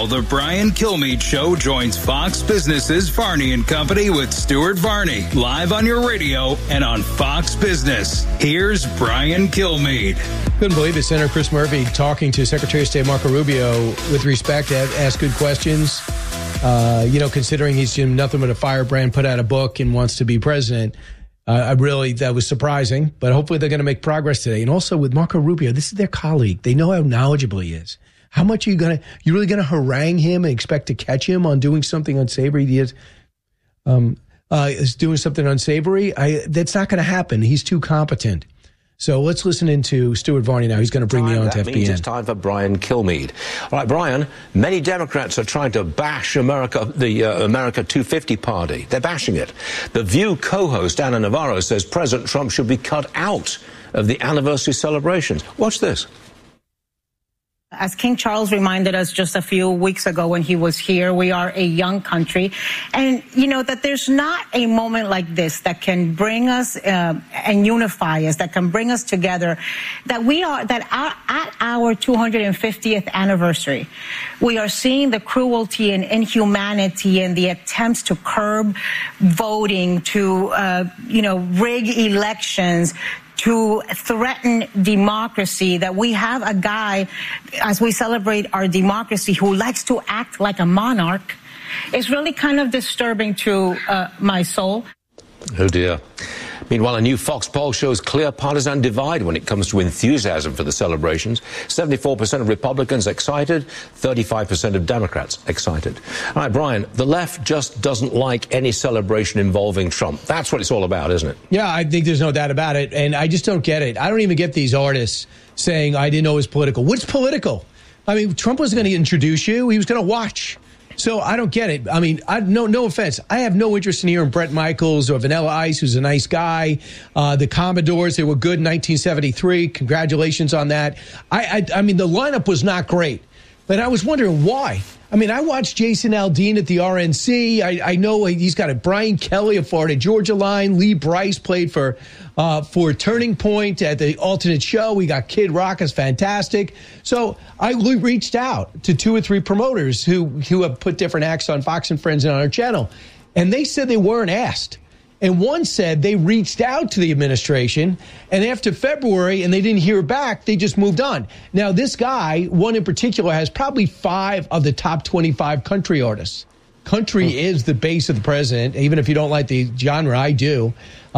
Now, the Brian Kilmeade Show joins Fox Business's Varney and Company with Stuart Varney, live on your radio and on Fox Business. Here's Brian Kilmeade. Couldn't believe it. Senator Chris Murphy talking to Secretary of State Marco Rubio with respect to ask good questions. Considering he's nothing but a firebrand, put out a book and wants to be president. That was surprising, but hopefully they're going to make progress today. And also with Marco Rubio, this is their colleague. They know how knowledgeable he is. How much are you really going to harangue him and expect to catch him on doing something unsavory? He is doing something unsavory. That's not going to happen. He's too competent. So let's listen into Stuart Varney now. He's going to bring me on to FBN. That means it's time for Brian Kilmeade. All right, Brian, many Democrats are trying to bash America, the America 250 party. They're bashing it. The View co-host, Ana Navarro, says President Trump should be cut out of the anniversary celebrations. Watch this. As King Charles reminded us just a few weeks ago when he was here, we are a young country. And, that there's not a moment like this that can bring us and unify us, that can bring us together, at our 250th anniversary, we are seeing the cruelty and inhumanity and the attempts to curb voting, to, rig elections, to threaten democracy, that we have a guy, as we celebrate our democracy, who likes to act like a monarch. It's really kind of disturbing to my soul. Oh, dear. Meanwhile, a new Fox poll shows clear partisan divide when it comes to enthusiasm for the celebrations. 74% of Republicans excited, 35% of Democrats excited. All right, Brian, the left just doesn't like any celebration involving Trump. That's what it's all about, isn't it? Yeah, I think there's no doubt about it. And I just don't get it. I don't even get these artists saying, I didn't know it was political. What's political? I mean, Trump wasn't going to introduce you. He was going to watch. So I don't get it. I mean, no offense. I have no interest in hearing Bret Michaels or Vanilla Ice, who's a nice guy. The Commodores, they were good in 1973. Congratulations on that. I mean, the lineup was not great, but I was wondering why. I mean, I watched Jason Aldean at the RNC. I know he's got a Brian Kelly of Florida Georgia Line. Lee Bryce played for Turning Point at the alternate show. We got Kid Rock is fantastic. So I reached out to 2 or 3 promoters who have put different acts on Fox and Friends and on our channel, and they said they weren't asked. And one said they reached out to the administration, and after February, and they didn't hear back, they just moved on. Now, this guy, one in particular, has probably 5 of the top 25 country artists. Country is the base of the president, even if you don't like the genre, I do.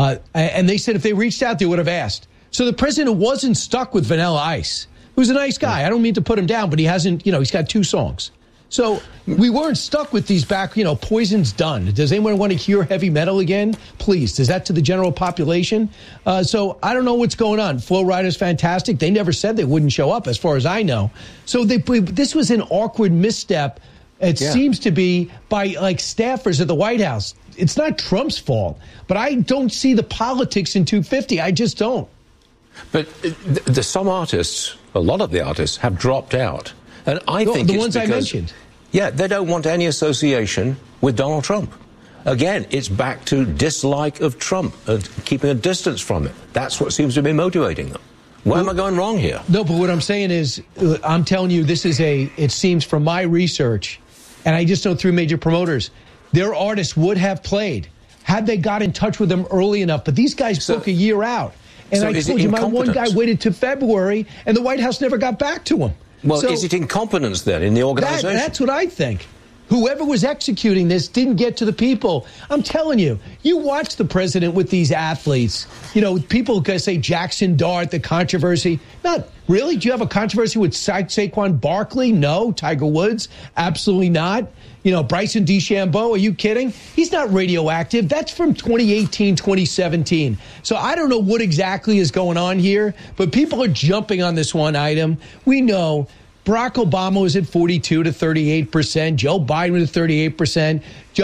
And they said if they reached out, they would have asked. So the president wasn't stuck with Vanilla Ice, who's a nice guy. I don't mean to put him down, but he hasn't, he's got 2 songs. So we weren't stuck with these back, Poison's done. Does anyone want to hear heavy metal again? Please. Does that to the general population? So I don't know what's going on. Flo Rida's fantastic. They never said they wouldn't show up, as far as I know. So this was an awkward misstep. It seems to be by staffers at the White House. It's not Trump's fault, but I don't see the politics in 250. I just don't. But some artists, a lot of the artists, have dropped out. And I think the ones I mentioned. Yeah, they don't want any association with Donald Trump. Again, it's back to dislike of Trump and keeping a distance from it. That's what seems to be motivating them. Where am I going wrong here? No, but what I'm saying is, I'm telling you, it seems from my research, and I just know through major promoters, their artists would have played had they got in touch with them early enough. But these guys book a year out. And I told you, my one guy waited to February, and the White House never got back to him. Well, is it incompetence then in the organization? That's what I think. Whoever was executing this didn't get to the people. I'm telling you, you watch the president with these athletes. People say Jackson Dart, the controversy. Not really. Do you have a controversy with Saquon Barkley? No. Tiger Woods? Absolutely not. Bryson DeChambeau, are you kidding? He's not radioactive. That's from 2018, 2017. So I don't know what exactly is going on here, but people are jumping on this one item. We know Barack Obama was at 42 to 38%. Joe Biden was at 38%.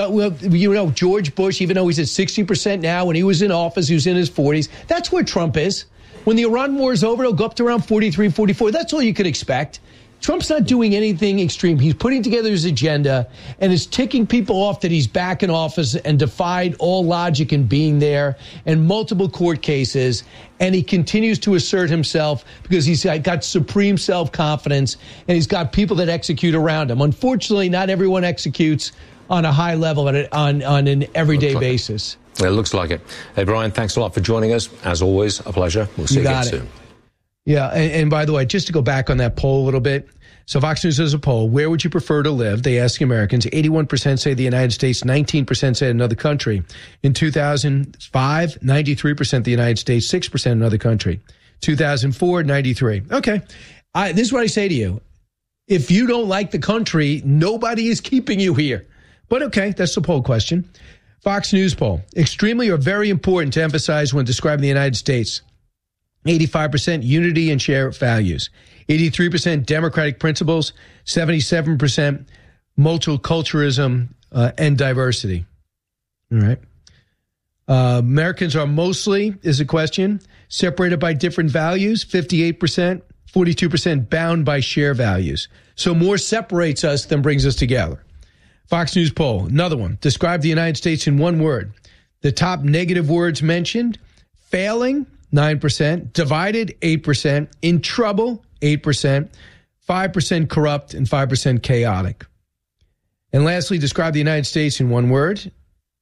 George Bush, even though he's at 60% now, when he was in office, he was in his 40s. That's where Trump is. When the Iran war is over, he'll go up to around 43, 44. That's all you could expect. Trump's not doing anything extreme. He's putting together his agenda and is ticking people off that he's back in office and defied all logic in being there and multiple court cases. And he continues to assert himself because he's got supreme self-confidence and he's got people that execute around him. Unfortunately, not everyone executes on a high level on an everyday basis. It looks like it. Hey, Brian, thanks a lot for joining us. As always, a pleasure. We'll see you again soon. Yeah, and by the way, just to go back on that poll a little bit. So Fox News does a poll. Where would you prefer to live? They ask Americans. 81% say the United States, 19% say another country. In 2005, 93% the United States, 6% another country. 2004, 93. Okay, this is what I say to you. If you don't like the country, nobody is keeping you here. But okay, that's the poll question. Fox News poll. Extremely or very important to emphasize when describing the United States. 85% unity and shared values. 83% democratic principles. 77% multiculturalism and diversity. All right. Americans are mostly, is a question, separated by different values. 58%. 42% bound by shared values. So more separates us than brings us together. Fox News poll, another one. Describe the United States in one word. The top negative words mentioned: failing, 9%, divided, 8%, in trouble, 8%, 5% corrupt, and 5% chaotic. And lastly, describe the United States in one word.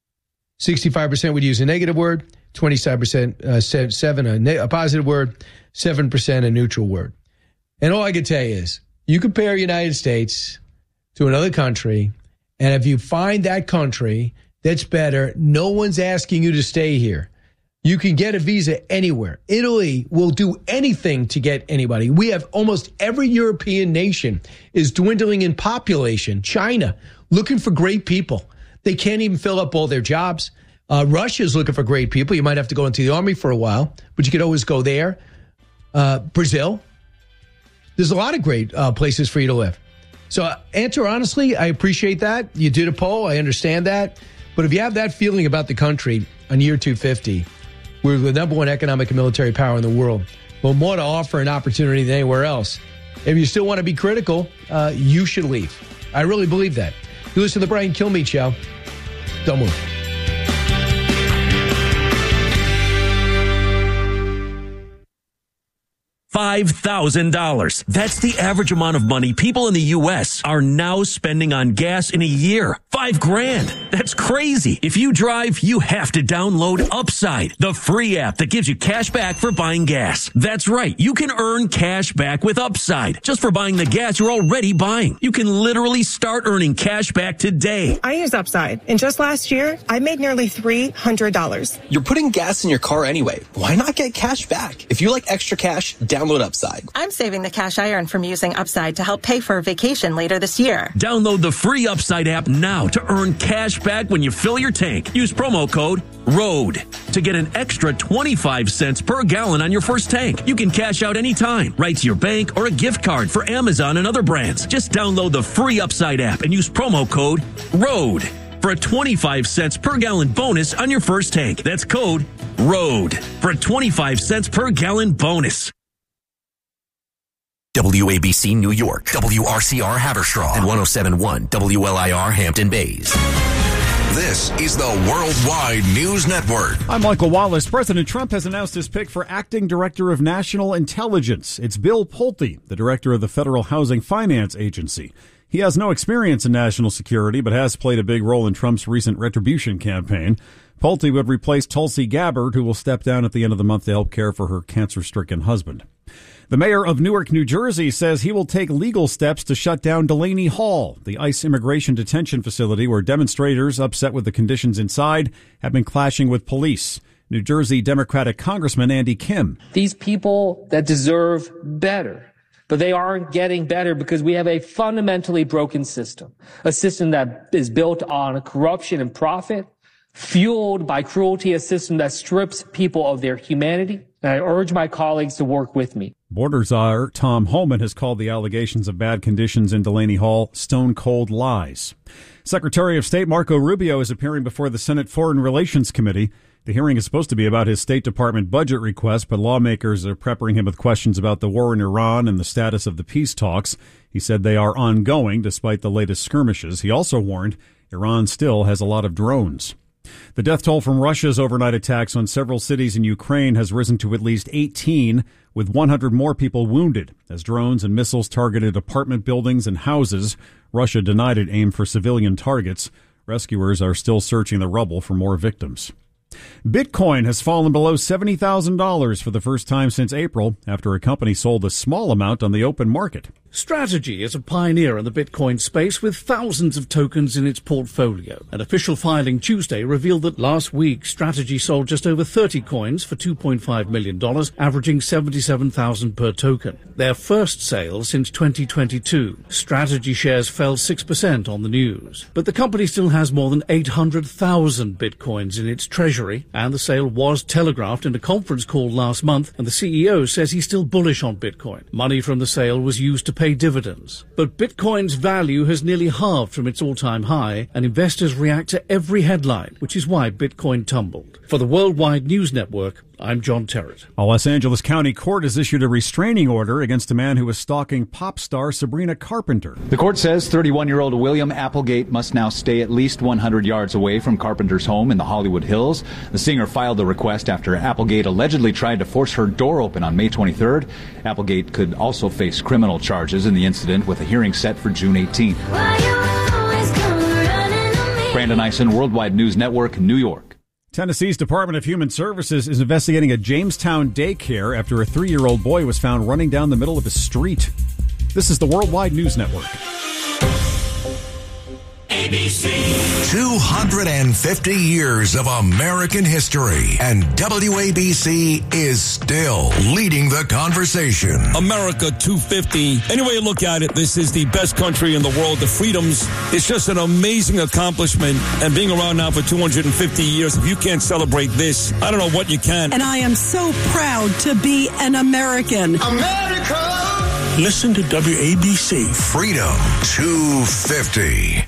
65% would use a negative word, 27% said a positive word, 7% a neutral word. And all I can tell you is, you compare the United States to another country, and if you find that country that's better, no one's asking you to stay here. You can get a visa anywhere. Italy will do anything to get anybody. We have almost every European nation is dwindling in population. China, looking for great people. They can't even fill up all their jobs. Russia's looking for great people. You might have to go into the army for a while, but you could always go there. Brazil. There's a lot of great places for you to live. So answer honestly, I appreciate that. You did a poll. I understand that. But if you have that feeling about the country on year 250, we're the number one economic and military power in the world, but more to offer an opportunity than anywhere else. If you still want to be critical, you should leave. I really believe that. You listen to the Brian Kilmeade Show. Don't move. $5,000. That's the average amount of money people in the U.S. are now spending on gas in a year. $5,000. That's crazy. If you drive, you have to download Upside, the free app that gives you cash back for buying gas. That's right. You can earn cash back with Upside just for buying the gas you're already buying. You can literally start earning cash back today. I use Upside, and just last year, I made nearly $300. You're putting gas in your car anyway. Why not get cash back? If you like extra cash, download Upside. I'm saving the cash I earn from using Upside to help pay for a vacation later this year. Download the free Upside app now to earn cash back when you fill your tank. Use promo code ROAD to get an extra 25 cents per gallon on your first tank. You can cash out anytime, right to your bank or a gift card for Amazon and other brands. Just download the free Upside app and use promo code ROAD for a 25 cents per gallon bonus on your first tank. That's code ROAD for a 25 cents per gallon bonus. WABC New York, WRCR Haverstraw, and 107.1 WLIR Hampton Bays. This is the Worldwide News Network. I'm Michael Wallace. President Trump has announced his pick for Acting Director of National Intelligence. It's Bill Pulte, the director of the Federal Housing Finance Agency. He has no experience in national security, but has played a big role in Trump's recent retribution campaign. Pulte would replace Tulsi Gabbard, who will step down at the end of the month to help care for her cancer-stricken husband. The mayor of Newark, New Jersey, says he will take legal steps to shut down Delaney Hall, the ICE immigration detention facility where demonstrators upset with the conditions inside have been clashing with police. New Jersey Democratic Congressman Andy Kim. These people that deserve better, but they aren't getting better because we have a fundamentally broken system, a system that is built on corruption and profit, fueled by cruelty, a system that strips people of their humanity. And I urge my colleagues to work with me. Border czar Tom Homan has called the allegations of bad conditions in Delaney Hall stone-cold lies. Secretary of State Marco Rubio is appearing before the Senate Foreign Relations Committee. The hearing is supposed to be about his State Department budget request, but lawmakers are peppering him with questions about the war in Iran and the status of the peace talks. He said they are ongoing despite the latest skirmishes. He also warned Iran still has a lot of drones. The death toll from Russia's overnight attacks on several cities in Ukraine has risen to at least 18, with 100 more people wounded as drones and missiles targeted apartment buildings and houses. Russia denied it aimed for civilian targets. Rescuers are still searching the rubble for more victims. Bitcoin has fallen below $70,000 for the first time since April after a company sold a small amount on the open market. Strategy is a pioneer in the Bitcoin space with thousands of tokens in its portfolio. An official filing Tuesday revealed that last week Strategy sold just over 30 coins for $2.5 million, averaging $77,000 per token. Their first sale since 2022. Strategy shares fell 6% on the news. But the company still has more than 800,000 Bitcoins in its treasury, and the sale was telegraphed in a conference call last month, and the CEO says he's still bullish on Bitcoin. Money from the sale was used to pay dividends. But Bitcoin's value has nearly halved from its all-time high, and investors react to every headline, which is why Bitcoin tumbled. For the Worldwide News Network, I'm John Terrett. A Los Angeles County Court has issued a restraining order against a man who was stalking pop star Sabrina Carpenter. The court says 31-year-old William Applegate must now stay at least 100 yards away from Carpenter's home in the Hollywood Hills. The singer filed the request after Applegate allegedly tried to force her door open on May 23rd. Applegate could also face criminal charges in the incident, with a hearing set for June 18th. Brandon Eisen, Worldwide News Network, New York. Tennessee's Department of Human Services is investigating a Jamestown daycare after a 3-year-old boy was found running down the middle of a street. This is the Worldwide News Network. ABC. 250 years of American history, and WABC is still leading the conversation. America 250. Any way you look at it, this is the best country in the world. The freedoms, it's just an amazing accomplishment. And being around now for 250 years, if you can't celebrate this, I don't know what you can. And I am so proud to be an American. America! Listen to WABC. Freedom 250.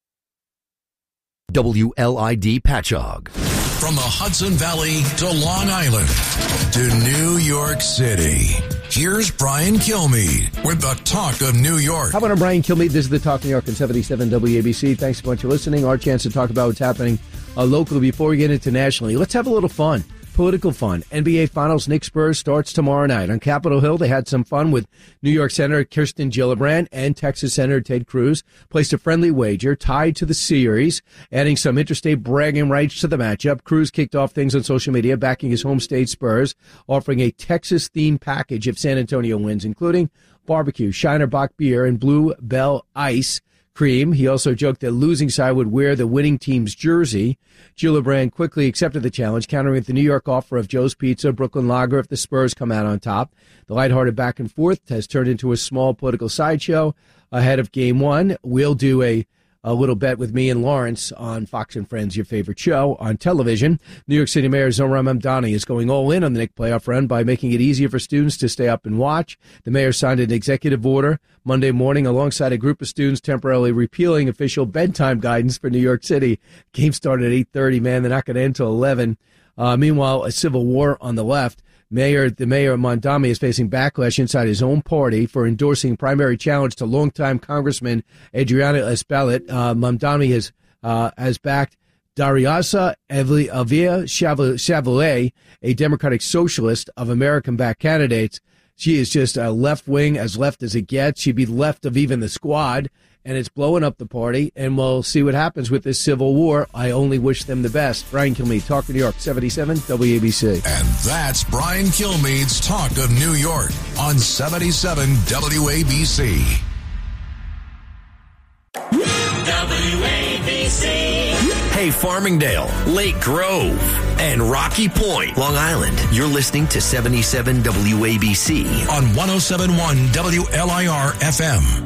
WLID Patchogue. From the Hudson Valley to Long Island to New York City, here's Brian Kilmeade with the Talk of New York. How about Brian Kilmeade? This is the Talk of New York on 77 WABC. Thanks so much for listening. Our chance to talk about what's happening locally before we get into nationally. Let's have a little fun. Political fun. NBA Finals, Knicks Spurs starts tomorrow night. On Capitol Hill, they had some fun with New York Senator Kirsten Gillibrand and Texas Senator Ted Cruz. Placed a friendly wager tied to the series, adding some interstate bragging rights to the matchup. Cruz kicked off things on social media, backing his home state Spurs, offering a Texas-themed package if San Antonio wins, including barbecue, Shiner Bock beer, and Blue Bell ice cream. He also joked that losing side would wear the winning team's jersey. Gillibrand quickly accepted the challenge, countering with the New York offer of Joe's Pizza, Brooklyn Lager if the Spurs come out on top. The lighthearted back and forth has turned into a small political sideshow ahead of Game 1. We'll do a little bet with me and Lawrence on Fox and Friends, your favorite show on television. New York City Mayor Zohran Mamdani is going all in on the Knicks playoff run by making it easier for students to stay up and watch. The mayor signed an executive order Monday morning alongside a group of students temporarily repealing official bedtime guidance for New York City. Game started at 8:30, man. They're not going to end until 11. Meanwhile, a civil war on the left. The mayor of Mamdani is facing backlash inside his own party for endorsing primary challenge to longtime Congressman Adriana Espaillat. Mamdani has backed Dariusa Avia Chevrolet, a Democratic Socialist of American-backed candidates. She is just a left-wing, as left as it gets. She'd be left of even the squad, and it's blowing up the party, and we'll see what happens with this civil war. I only wish them the best. Brian Kilmeade, Talk of New York, 77 WABC. And that's Brian Kilmeade's Talk of New York on 77 WABC. WABC. Hey, Farmingdale, Lake Grove, and Rocky Point, Long Island. You're listening to 77 WABC on 107.1 WLIR FM.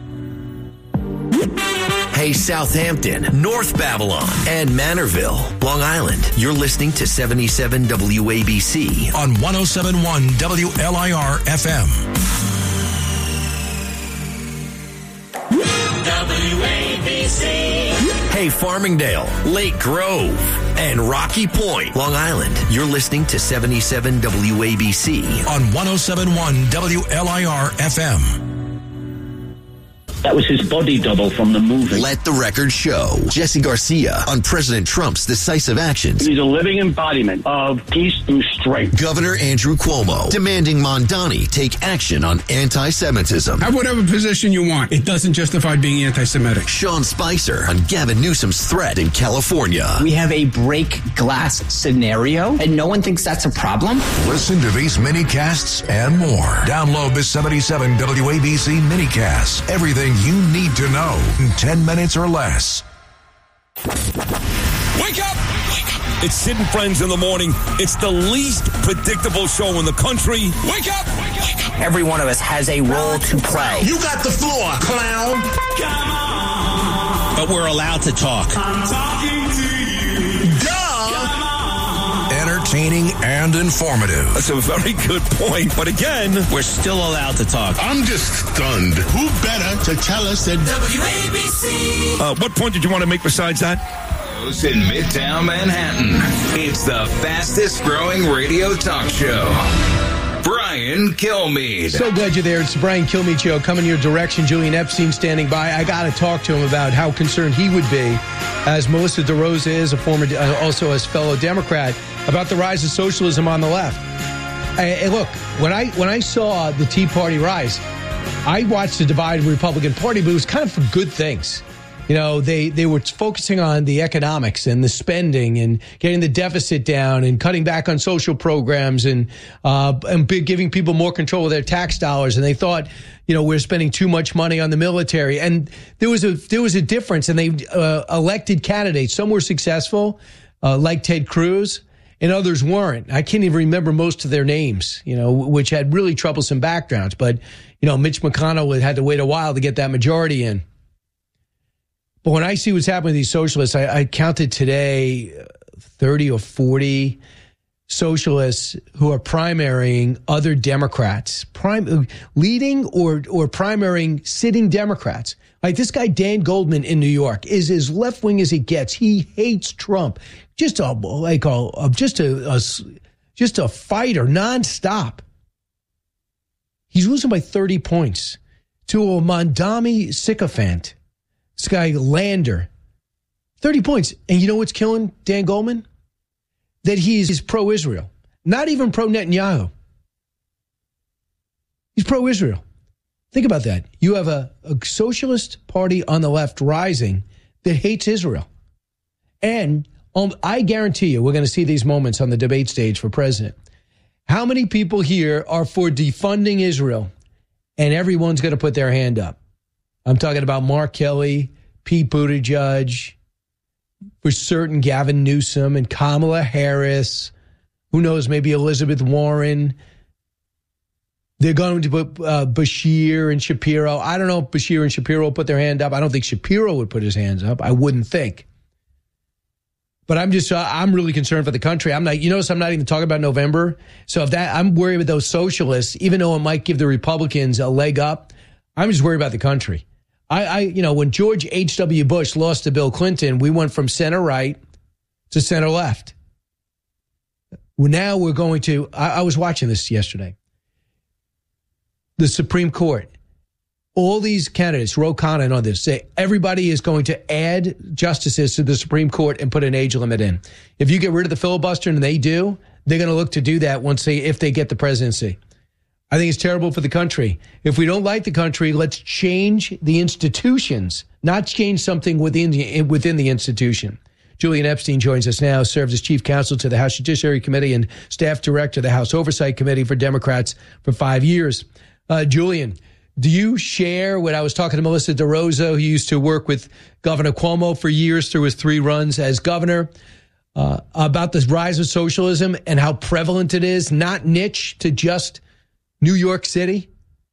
Hey, Southampton, North Babylon, and Manorville, Long Island. You're listening to 77 WABC on 107.1 WLIR FM. WABC. Hey, Farmingdale, Lake Grove, and Rocky Point, Long Island. You're listening to 77 WABC on 107.1 WLIR FM. That was his body double from the movie. Let the Record Show. Jesse Garcia on President Trump's decisive actions. He's a living embodiment of peace through strength. Governor Andrew Cuomo demanding Mondani take action on anti-Semitism. Have whatever position you want. It doesn't justify being anti-Semitic. Sean Spicer on Gavin Newsom's threat in California. We have a break glass scenario, and no one thinks that's a problem. Listen to these mini-casts and more. Download the 77 WABC mini-casts. Everything you need to know in 10 minutes or less. Wake up! It's Sid and Friends in the morning. It's the least predictable show in the country. Wake up! Every one of us has a role to play. You got the floor, clown. Come on. But we're allowed to talk. I'm talking to you. Duh! Entertaining and informative. That's a very good point. But again, we're still allowed to talk. I'm just stunned. Who better to tell us that WABC? What point did you want to make besides that? In Midtown Manhattan, it's the fastest growing radio talk show. Brian Kilmeade. So glad you're there. It's the Brian Kilmeade Show coming your direction. Julian Epstein standing by. I got to talk to him about how concerned he would be, as Melissa DeRosa is, a former, also as fellow Democrat, about the rise of socialism on the left. Hey, look, when I saw the Tea Party rise, I watched the divided Republican Party, but it was kind of for good things. You know, they were focusing on the economics and the spending and getting the deficit down and cutting back on social programs and giving people more control of their tax dollars. And they thought, you know, we're spending too much money on the military. And there was a difference. And they elected candidates. Some were successful, like Ted Cruz, and others weren't. I can't even remember most of their names, you know, which had really troublesome backgrounds. But, you know, Mitch McConnell had to wait a while to get that majority in. But when I see what's happening with these socialists, I counted today 30 or 40 socialists who are primarying other Democrats, leading or primarying sitting Democrats. Like this guy, Dan Goldman in New York, is as left-wing as he gets. He hates Trump. Just a fighter, nonstop. He's losing by 30 points to a Mondani sycophant. This guy, Lander, 30 points. And you know what's killing Dan Goldman? That he's pro-Israel. Not even pro-Netanyahu. He's pro-Israel. Think about that. You have a socialist party on the left rising that hates Israel. And I guarantee you we're going to see these moments on the debate stage for president. How many people here are for defunding Israel? And everyone's going to put their hand up. I'm talking about Mark Kelly, Pete Buttigieg, for certain Gavin Newsom and Kamala Harris. Who knows, maybe Elizabeth Warren. They're going to put Bashir and Shapiro. I don't know if Bashir and Shapiro will put their hand up. I don't think Shapiro would put his hands up. I wouldn't think. But I'm really concerned for the country. I'm not even talking about November. So I'm worried about those socialists, even though it might give the Republicans a leg up. I'm just worried about the country. When George H.W. Bush lost to Bill Clinton, we went from center right to center left. Now we're going to, I was watching this yesterday. The Supreme Court, all these candidates, Ro Khanna and others, say everybody is going to add justices to the Supreme Court and put an age limit in. If you get rid of the filibuster, and they do, they're going to look to do that if they get the presidency. I think it's terrible for the country. If we don't like the country, let's change the institutions, not change something within the institution. Julian Epstein joins us now, serves as chief counsel to the House Judiciary Committee and staff director of the House Oversight Committee for Democrats for 5 years. Julian, do you share what I was talking to Melissa DeRosa, who used to work with Governor Cuomo for years through his 3 runs as governor, about the rise of socialism and how prevalent it is, not niche to just New York City?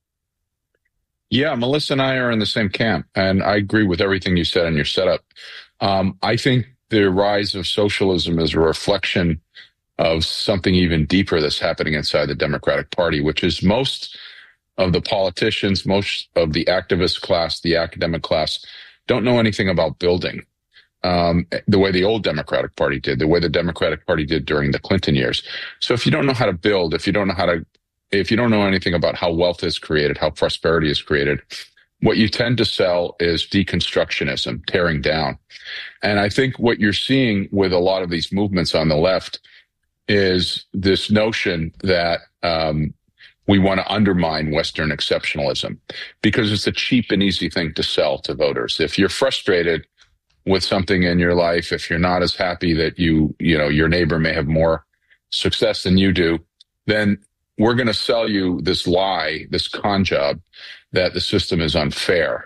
Yeah, Melissa and I are in the same camp, and I agree with everything you said in your setup. I think the rise of socialism is a reflection of something even deeper that's happening inside the Democratic Party, which is most of the politicians, most of the activist class, the academic class, don't know anything about building. the way the old Democratic Party did, the way the Democratic Party did during the Clinton years. So if you don't know how to build, if you don't know anything about how wealth is created, how prosperity is created, what you tend to sell is deconstructionism, tearing down. And I think what you're seeing with a lot of these movements on the left is this notion that we want to undermine Western exceptionalism because it's a cheap and easy thing to sell to voters. If you're frustrated with something in your life, if you're not as happy that your neighbor may have more success than you do, then we're going to sell you this lie, this con job, that the system is unfair,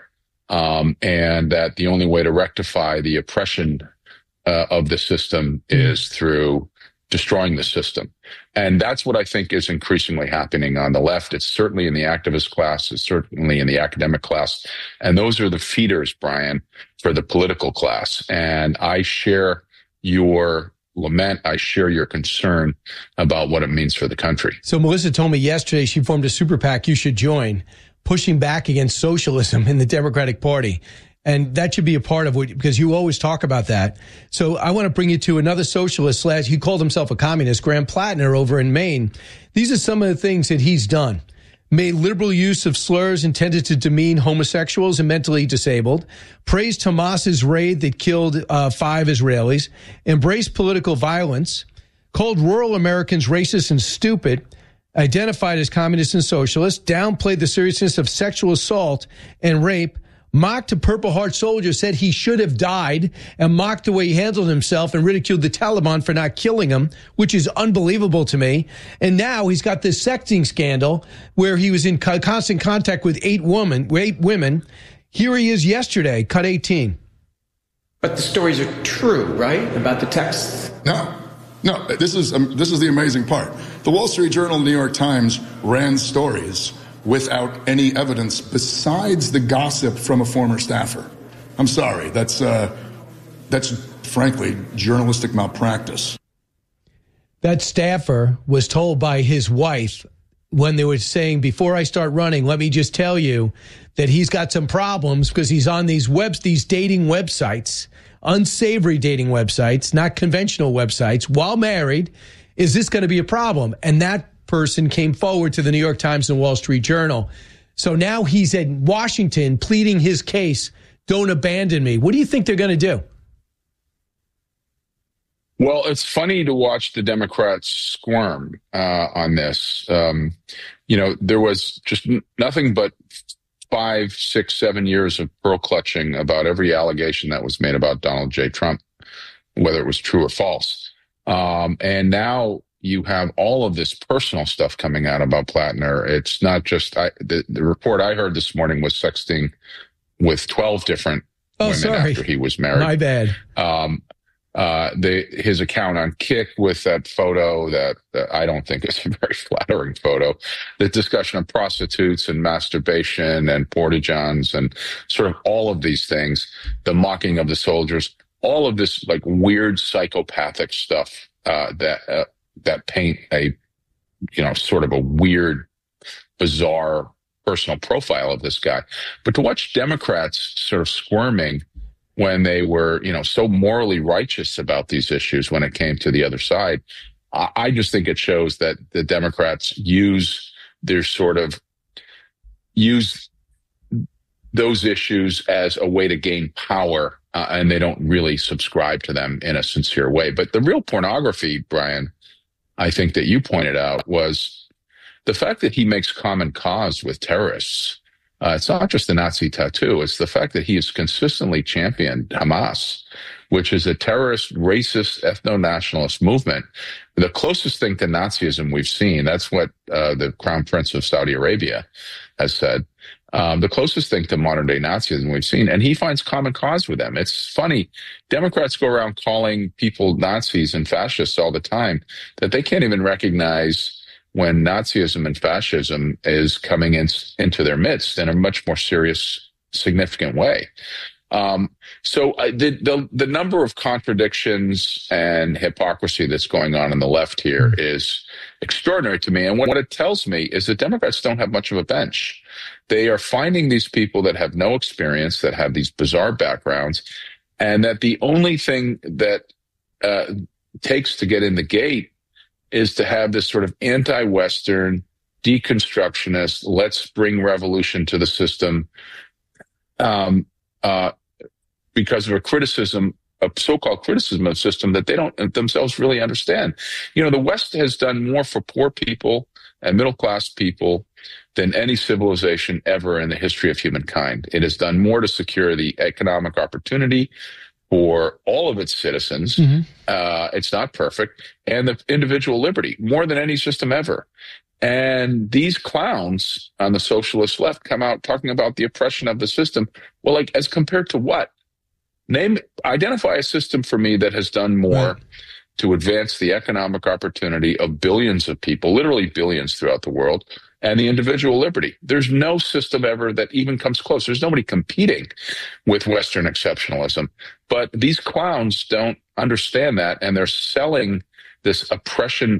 and that the only way to rectify the oppression of the system is through destroying the system. And that's what I think is increasingly happening on the left. It's certainly in the activist class. It's certainly in the academic class. And those are the feeders, Brian, for the political class. And I share your lament. I share your concern about what it means for the country. So Melissa told me yesterday she formed a super PAC you should join, pushing back against socialism in the Democratic Party. And that should be a part of what, because you always talk about that. So I want to bring you to another socialist he called himself a communist, Graham Plattner over in Maine. These are some of the things that he's done. Made liberal use of slurs intended to demean homosexuals and mentally disabled, praised Hamas's raid that killed 5 Israelis, embraced political violence, called rural Americans racist and stupid, identified as communists and socialists, downplayed the seriousness of sexual assault and rape, mocked a Purple Heart soldier, said he should have died, and mocked the way he handled himself and ridiculed the Taliban for not killing him, which is unbelievable to me. And now he's got this sexting scandal where he was in constant contact with 8 women. Here he is yesterday, cut 18. But the stories are true, right? About the texts? No, this is the amazing part. The Wall Street Journal and the New York Times ran stories without any evidence besides the gossip from a former staffer. I'm sorry, that's frankly journalistic malpractice. That staffer was told by his wife when they were saying, before I start running, let me just tell you that he's got some problems because he's on these dating websites, unsavory dating websites, not conventional websites, while married. Is this going to be a problem? And that person came forward to the New York Times and Wall Street Journal. So now he's in Washington pleading his case. Don't abandon me. What do you think they're going to do? Well, it's funny to watch the Democrats squirm on this. There was just nothing but 5, 6, 7 years of pearl clutching about every allegation that was made about Donald J. Trump, whether it was true or false. And now you have all of this personal stuff coming out about Plattner. It's not just the report I heard this morning was sexting with 12 different women after he was married. My bad. His account on Kick with that photo that I don't think is a very flattering photo. The discussion of prostitutes and masturbation and porta-johns and sort of all of these things, the mocking of the soldiers, all of this like weird psychopathic stuff that paint a sort of a weird, bizarre personal profile of this guy. But to watch Democrats sort of squirming when they were, so morally righteous about these issues when it came to the other side, I just think it shows that the Democrats use those issues as a way to gain power, and they don't really subscribe to them in a sincere way. But the real pornography, Brian, I think that you pointed out was the fact that he makes common cause with terrorists. It's not just the Nazi tattoo. It's the fact that he has consistently championed Hamas, which is a terrorist, racist, ethno-nationalist movement. The closest thing to Nazism we've seen, that's what the Crown Prince of Saudi Arabia has said. The closest thing to modern-day Nazism we've seen, and he finds common cause with them. It's funny. Democrats go around calling people Nazis and fascists all the time that they can't even recognize when Nazism and fascism is coming into their midst in a much more serious, significant way. So the number of contradictions and hypocrisy that's going on the left here is extraordinary to me. And what it tells me is that Democrats don't have much of a bench. They are finding these people that have no experience, that have these bizarre backgrounds, and that the only thing that takes to get in the gate is to have this sort of anti-Western, deconstructionist, let's bring revolution to the system because of a criticism, a so-called criticism of the system that they don't themselves really understand. You know, the West has done more for poor people and middle-class people than any civilization ever in the history of humankind. It has done more to secure the economic opportunity for all of its citizens. It's not perfect. And the individual liberty, more than any system ever. And these clowns on the socialist left come out talking about the oppression of the system. Well, like, as compared to what? Identify a system for me that has done more to advance the economic opportunity of billions of people, literally billions throughout the world, and the individual liberty. There's no system ever that even comes close. There's nobody competing with Western exceptionalism. But these clowns don't understand that, and they're selling this oppressor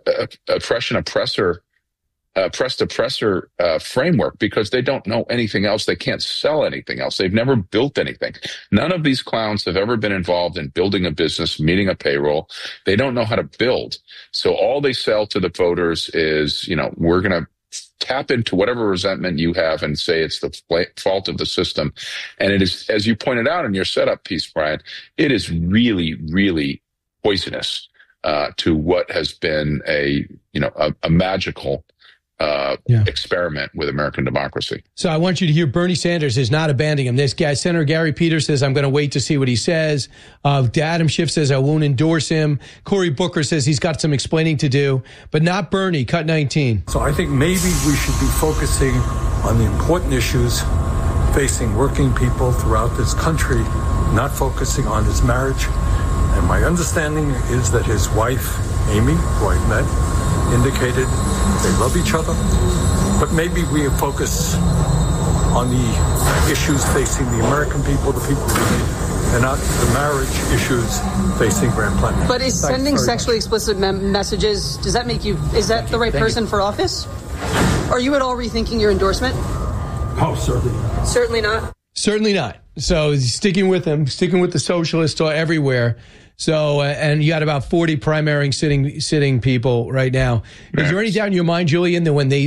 oppressed oppressor framework because they don't know anything else. They can't sell anything else. They've never built anything. None of these clowns have ever been involved in building a business, meeting a payroll. They don't know how to build. So all they sell to the voters is, you know, we're going to tap into whatever resentment you have and say it's the fault of the system. And it is, as you pointed out in your setup piece, Brian, it is really, really poisonous to what has been a magical experiment with American democracy. So I want you to hear Bernie Sanders is not abandoning him. This guy, Senator Gary Peters, says, I'm going to wait to see what he says. Adam Schiff says, I won't endorse him. Cory Booker says he's got some explaining to do, but not Bernie. Cut 19. So I think maybe we should be focusing on the important issues facing working people throughout this country, not focusing on his marriage. And my understanding is that his wife, Amy, who I met, indicated they love each other, but maybe we focus on the issues facing the American people, the people who need, and not the marriage issues facing Grand Planet. But is sending sexually explicit messages, does that make you, is that the right person for office? Are you at all rethinking your endorsement? Oh, certainly not. Certainly not. Certainly not. So sticking with him, sticking with the socialists everywhere. So, and you got about 40 primary sitting people right now. Is there any doubt in your mind, Julian, that when the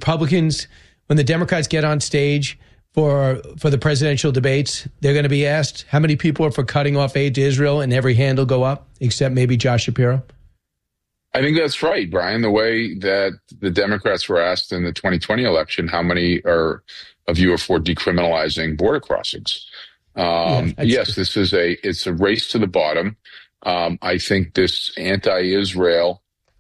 Democrats get on stage for the presidential debates, they're going to be asked how many people are for cutting off aid to Israel, and every hand will go up, except maybe Josh Shapiro? I think that's right, Brian. The way that the Democrats were asked in the 2020 election, how many of you are for decriminalizing border crossings? Yes, it's a race to the bottom. I think this anti-Israel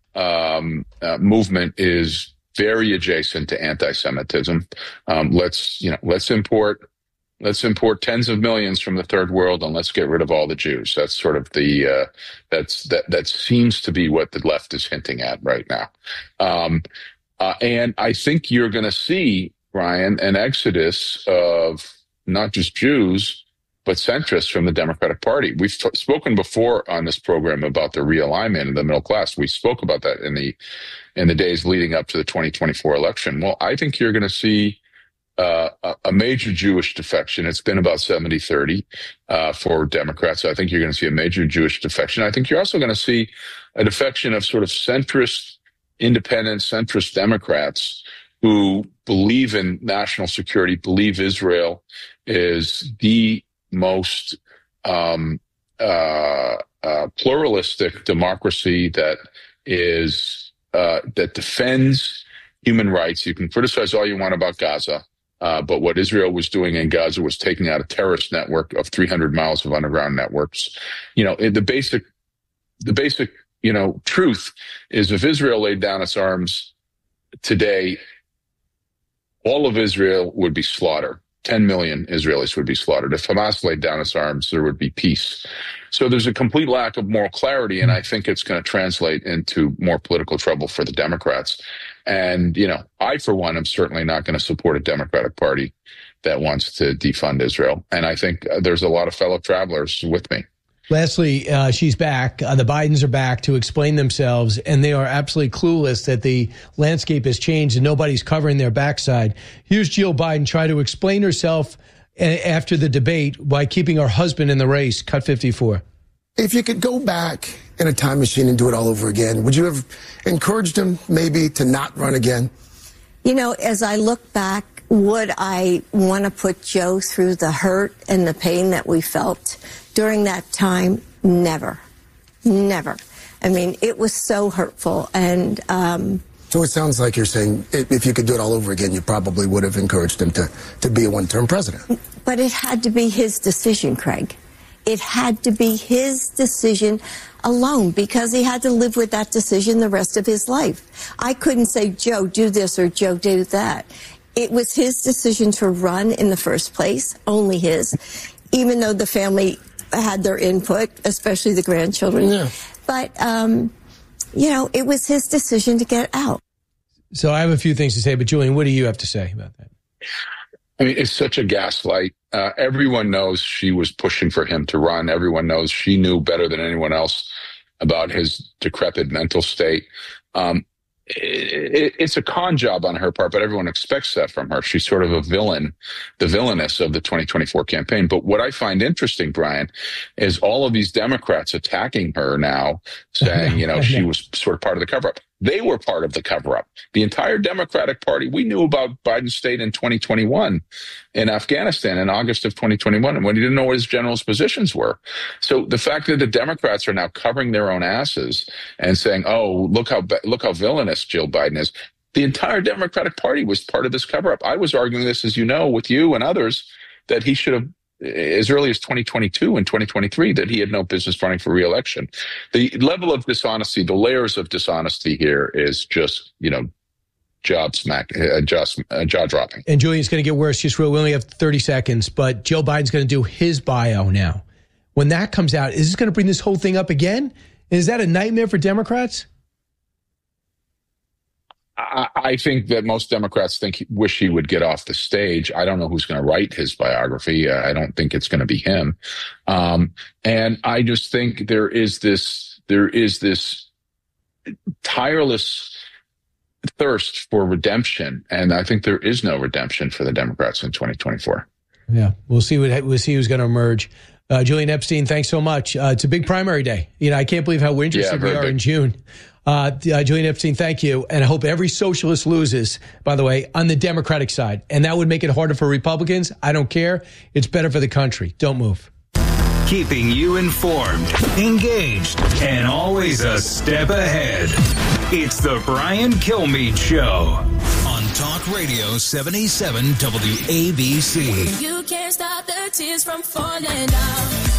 movement is very adjacent to anti-Semitism. Let's import tens of millions from the third world and let's get rid of all the Jews. That's sort of that seems to be what the left is hinting at right now. And I think you're going to see, Brian, an exodus of not just Jews, but centrists from the Democratic Party. We've spoken before on this program about the realignment of the middle class. We spoke about that in the days leading up to the 2024 election. Well, I think you're going to see a major Jewish defection. It's been about 70-30 for Democrats. I think you're going to see a major Jewish defection. I think you're also going to see a defection of sort of centrist, independent, centrist Democrats who believe in national security, believe Israel is the most pluralistic democracy that defends human rights. You can criticize all you want about Gaza, but what Israel was doing in Gaza was taking out a terrorist network of 300 miles of underground networks. The basic truth is, if Israel laid down its arms today, all of Israel would be slaughtered. 10 million Israelis would be slaughtered. If Hamas laid down its arms, there would be peace. So there's a complete lack of moral clarity, and I think it's going to translate into more political trouble for the Democrats. And, I, for one, am certainly not going to support a Democratic Party that wants to defund Israel. And I think there's a lot of fellow travelers with me. Lastly, she's back. The Bidens are back to explain themselves, and they are absolutely clueless that the landscape has changed and nobody's covering their backside. Here's Jill Biden trying to explain herself after the debate by keeping her husband in the race. Cut 54. If you could go back in a time machine and do it all over again, would you have encouraged him maybe to not run again? You know, as I look back, would I want to put Joe through the hurt and the pain that we felt during that time? Never. Never. I mean, it was so hurtful. And so it sounds like you're saying if you could do it all over again, you probably would have encouraged him to be a one-term president. But it had to be his decision, Craig. It had to be his decision alone, because he had to live with that decision the rest of his life. I couldn't say, Joe, do this or Joe, do that. It was his decision to run in the first place, only his, even though the family had their input, especially the grandchildren. Yeah. But, you know, it was his decision to get out. So I have a few things to say, but Julian, what do you have to say about that? I mean, it's such a gaslight. Everyone knows she was pushing for him to run. Everyone knows she knew better than anyone else about his decrepit mental state. It's a con job on her part, but everyone expects that from her. She's sort of a villain, the villainess of the 2024 campaign. But what I find interesting, Brian, is all of these Democrats attacking her now, saying, you know, she was sort of part of the cover-up. They were part of the cover-up. The entire Democratic Party, we knew about Biden's state in 2021 in Afghanistan in August of 2021, and when he didn't know what his general's positions were. So the fact that the Democrats are now covering their own asses and saying, oh, look how villainous Jill Biden is. The entire Democratic Party was part of this cover-up. I was arguing this, as you know, with you and others, that he should have, as early as 2022 and 2023, that he had no business running for re-election. The level of dishonesty, the layers of dishonesty here is just, you know, jaw-dropping. And Julian, it's going to get worse. We only have 30 seconds, but Joe Biden's going to do his bio now. When that comes out, is this going to bring this whole thing up again? Is that a nightmare for Democrats? I think that most Democrats wish he would get off the stage. I don't know who's going to write his biography. I don't think it's going to be him. And I just think there is this tireless thirst for redemption. And I think there is no redemption for the Democrats in 2024. Yeah, we'll see who's going to emerge. Julian Epstein, thanks so much. It's a big primary day. You know, I can't believe how interested we are in June. Julian Epstein, thank you. And I hope every socialist loses, by the way, on the Democratic side. And that would make it harder for Republicans. I don't care. It's better for the country. Don't move. Keeping you informed, engaged, and always a step ahead. It's the Brian Kilmeade Show. On Talk Radio 77 WABC. You can't stop the tears from falling down.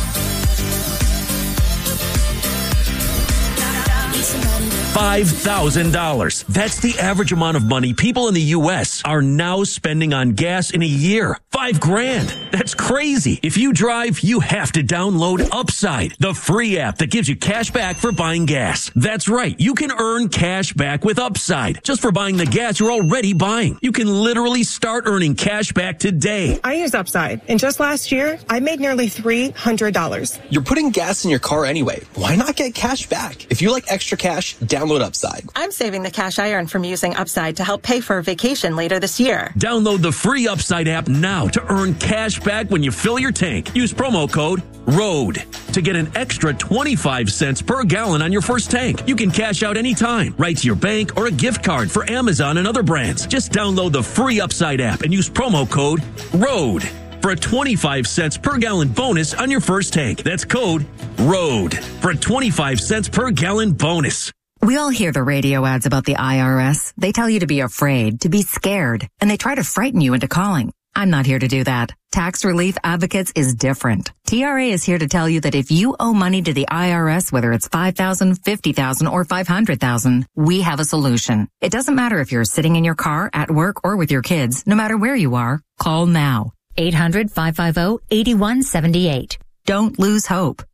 $5,000. That's the average amount of money people in the U.S. are now spending on gas in a year. $5,000. That's crazy. If you drive, you have to download Upside, the free app that gives you cash back for buying gas. That's right. You can earn cash back with Upside just for buying the gas you're already buying. You can literally start earning cash back today. I use Upside, and just last year, I made nearly $300. You're putting gas in your car anyway. Why not get cash back? If you like extra cash, download Upside. I'm saving the cash I earn from using Upside to help pay for a vacation later this year. Download the free Upside app now to earn cash back when you fill your tank. Use promo code ROAD to get an extra 25 cents per gallon on your first tank. You can cash out anytime, right to your bank or a gift card for Amazon and other brands. Just download the free Upside app and use promo code ROAD for a 25 cents per gallon bonus on your first tank. That's code ROAD for a 25 cents per gallon bonus. We all hear the radio ads about the IRS. They tell you to be afraid, to be scared, and they try to frighten you into calling. I'm not here to do that. Tax Relief Advocates is different. TRA is here to tell you that if you owe money to the IRS, whether it's $5,000, $50,000, or $500,000, we have a solution. It doesn't matter if you're sitting in your car, at work, or with your kids. No matter where you are, call now. 800-550-8178. Don't lose hope.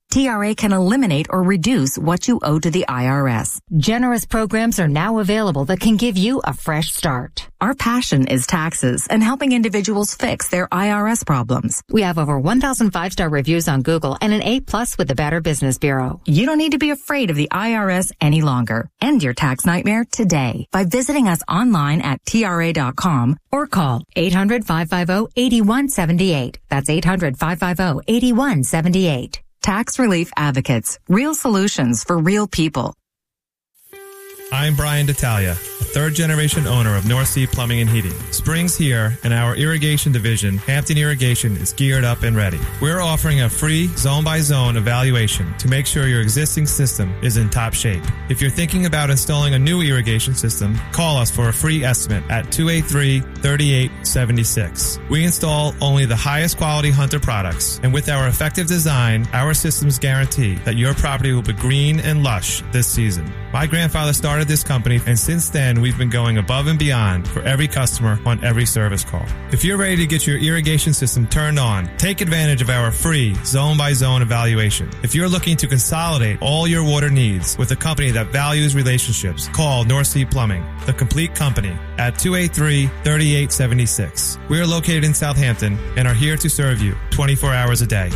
TRA can eliminate or reduce what you owe to the IRS. Generous programs are now available that can give you a fresh start. Our passion is taxes and helping individuals fix their IRS problems. We have over 1,000 5-star reviews on Google and an A+ with the Better Business Bureau. You don't need to be afraid of the IRS any longer. End your tax nightmare today by visiting us online at TRA.com or call 800-550-8178. That's 800-550-8178. Tax Relief Advocates. Real solutions for real people. I'm Brian D'Italia, a third-generation owner of North Sea Plumbing and Heating. Spring's here, and our irrigation division, Hampton Irrigation, is geared up and ready. We're offering a free zone-by-zone evaluation to make sure your existing system is in top shape. If you're thinking about installing a new irrigation system, call us for a free estimate at 283-3876. We install only the highest quality Hunter products, and with our effective design, our systems guarantee that your property will be green and lush this season. My grandfather started this company, and since then we've been going above and beyond for every customer on every service call. If you're ready to get your irrigation system turned on, take advantage of our free zone-by-zone evaluation. If you're looking to consolidate all your water needs with a company that values relationships, call North Sea Plumbing, the complete company, at 283-3876. We are located in Southampton and are here to serve you 24 hours a day.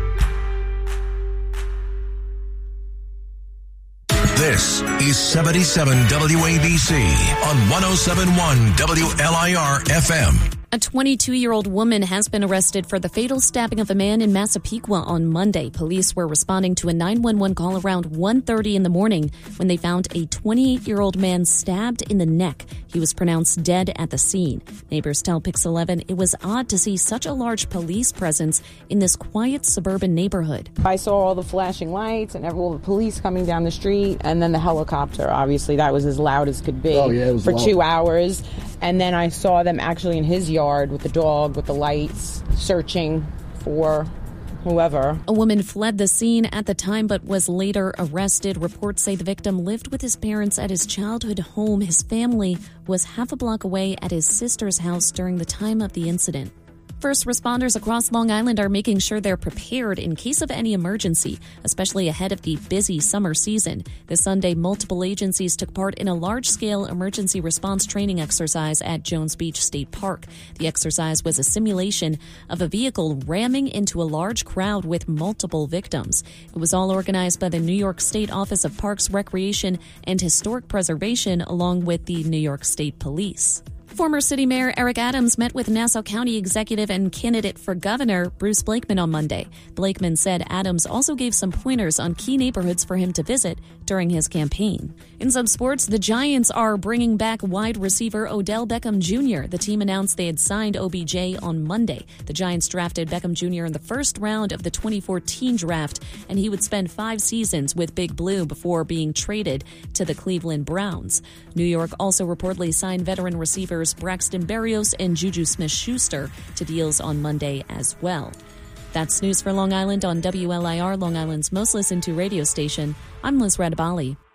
This is 77 WABC on 107.1 WLIR FM. A 22-year-old woman has been arrested for the fatal stabbing of a man in Massapequa on Monday. Police were responding to a 911 call around 1:30 in the morning when they found a 28-year-old man stabbed in the neck. He was pronounced dead at the scene. Neighbors tell Pix 11 it was odd to see such a large police presence in this quiet suburban neighborhood. I saw all the flashing lights and all the police coming down the street, and then the helicopter. Obviously, that was as loud as could be for loud. 2 hours. And then I saw them actually in his yard with the dog, with the lights, searching for whoever. A woman fled the scene at the time but was later arrested. Reports say the victim lived with his parents at his childhood home. His family was half a block away at his sister's house during the time of the incident. First responders across Long Island are making sure they're prepared in case of any emergency, especially ahead of the busy summer season. This Sunday, multiple agencies took part in a large-scale emergency response training exercise at Jones Beach State Park. The exercise was a simulation of a vehicle ramming into a large crowd with multiple victims. It was all organized by the New York State Office of Parks, Recreation, and Historic Preservation, along with the New York State Police. Former City Mayor Eric Adams met with Nassau County executive and candidate for governor Bruce Blakeman on Monday. Blakeman said Adams also gave some pointers on key neighborhoods for him to visit during his campaign. In some sports, the Giants are bringing back wide receiver Odell Beckham Jr. The team announced they had signed OBJ on Monday. The Giants drafted Beckham Jr. in the first round of the 2014 draft, and he would spend 5 seasons with Big Blue before being traded to the Cleveland Browns. New York also reportedly signed veteran receivers Braxton Berrios and Juju Smith-Schuster to deals on Monday as well. That's news for Long Island on WLIR, Long Island's most listened to radio station. I'm Liz Radabali.